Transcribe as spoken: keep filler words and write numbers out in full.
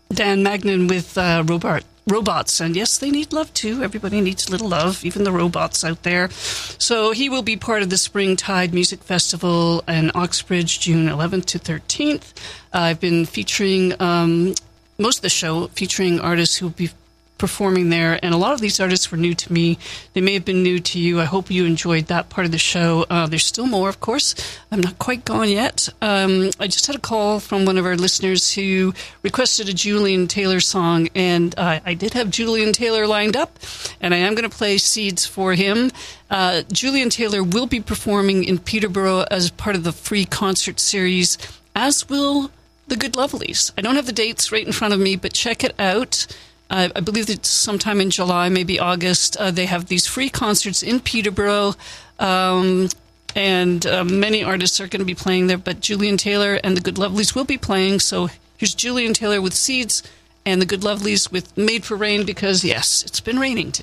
Dan Magnan with uh, Robot. Robots, and yes, they need love too. Everybody needs a little love, even the robots out there. So he will be part of the Springtide Music Festival in Oxbridge, June eleventh to thirteenth. Uh, I've been featuring um, most of the show, featuring artists who will be performing there, and a lot of these artists were new to me. They may have been new to you. I hope you enjoyed that part of the show. Uh, there's still more, of course. I'm not quite gone yet. Um, I just had a call from one of our listeners who requested a Julian Taylor song, and uh, I did have Julian Taylor lined up, and I am going to play Seeds for him. Uh, Julian Taylor will be performing in Peterborough as part of the free concert series, as will the Good Lovelies. I don't have the dates right in front of me, but check it out. Uh, I believe it's sometime in July, maybe August. Uh, they have these free concerts in Peterborough, um, and uh, many artists are going to be playing there, but Julian Taylor and the Good Lovelies will be playing. So here's Julian Taylor with Seeds and the Good Lovelies with Made for Rain, because, yes, it's been raining today.